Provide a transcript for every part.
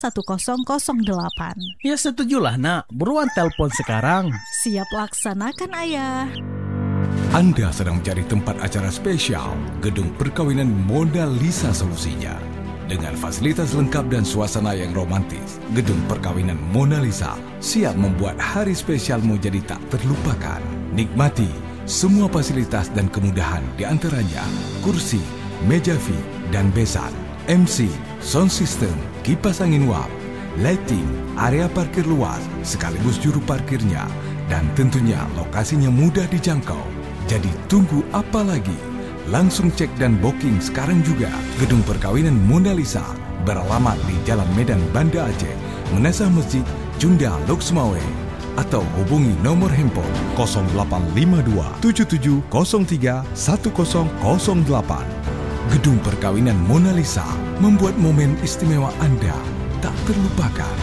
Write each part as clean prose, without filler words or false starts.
1008. Ya setujulah nak, buruan telepon sekarang. Siap laksanakan ayah. Anda sedang mencari tempat acara spesial, gedung perkawinan Mona Lisa solusinya. Dengan fasilitas lengkap dan suasana yang romantis, gedung perkawinan Mona Lisa siap membuat hari spesialmu jadi tak terlupakan. Nikmati semua fasilitas dan kemudahan, di antaranya kursi, meja VIP dan besan, MC, sound system, kipas angin uap, lighting, area parkir luas sekaligus juru parkirnya, dan tentunya lokasinya mudah dijangkau. Jadi tunggu apa lagi? Langsung cek dan booking sekarang juga. Gedung perkawinan Mona Lisa beralamat di Jalan Medan Banda Aceh, Menasah Masjid, Junda, Loksmawe, atau hubungi nomor handphone 0852 7703 1008. Gedung perkawinan Mona Lisa membuat momen istimewa Anda tak terlupakan.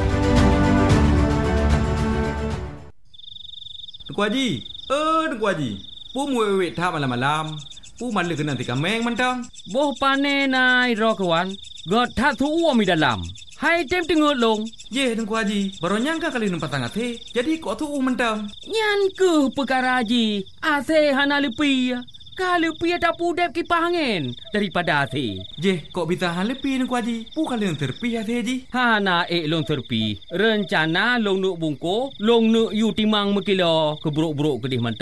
Tuan Haji, Tuan Haji, pu muwe thap malam-malam, pu man le kena tika meng mantang. Boh pane nai ro kawan, god tha thu mi dalam. Hai tem tengok long. Ye Tuan Haji, baru nyangka kali numpat tangat he, jadi kok tu mantang. Nyan ke perkara haji, ase hana lepi. Kalau pi ada pudep kipas angin daripada ase. Je, kok bisa hal lepi Tuan Haji? Pu kali yang terpi ase ji. Hana long terpi. Rencana long nuk bungko, long nuk yu timang mekilo keburuk-buruk kedih mantap.